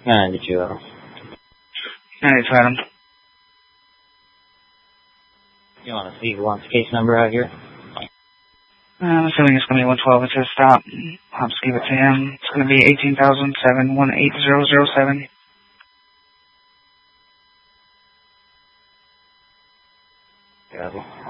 92, Adam. 92, Adam. You want to see who wants the case number out here? I'm assuming it's going to be 112. It says stop. I'll just give it to him. It's going to be 18,718,007. Yeah,